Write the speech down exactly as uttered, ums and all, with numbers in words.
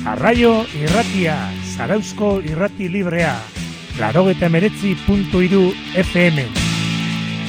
Arraio irratia, Zarauzko irrati librea, laurogeita hemeretzi puntu hiru F M.